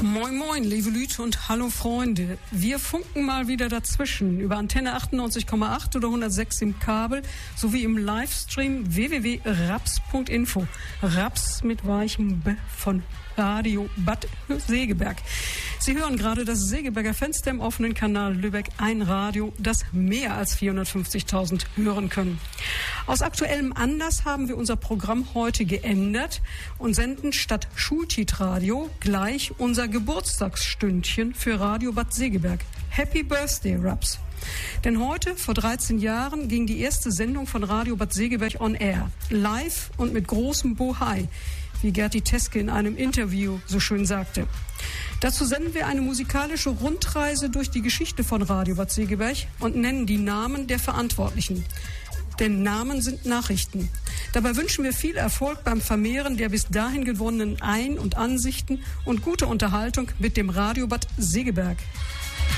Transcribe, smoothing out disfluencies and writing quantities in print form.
Moin moin, liebe Leute und hallo Freunde. Wir funken mal wieder dazwischen über Antenne 98,8 oder 106 im Kabel sowie im Livestream www.raps.info. Raps mit weichem B von Radio Bad Segeberg. Sie hören gerade das Segeberger Fenster im offenen Kanal Lübeck, ein Radio, das mehr als 450.000 hören können. Aus aktuellem Anlass haben wir unser Programm heute geändert und senden statt Schultitradio gleich unser Geburtstagsstündchen für Radio Bad Segeberg. Happy Birthday, Raps! Denn heute, vor 13 Jahren, ging die erste Sendung von Radio Bad Segeberg on air. Live und mit großem Bohai, wie Gerti Teske in einem Interview so schön sagte. Dazu senden wir eine musikalische Rundreise durch die Geschichte von Radio Bad Segeberg und nennen die Namen der Verantwortlichen. Denn Namen sind Nachrichten. Dabei wünschen wir viel Erfolg beim Vermehren der bis dahin gewonnenen Ein- und Ansichten und gute Unterhaltung mit dem Radio Bad Segeberg.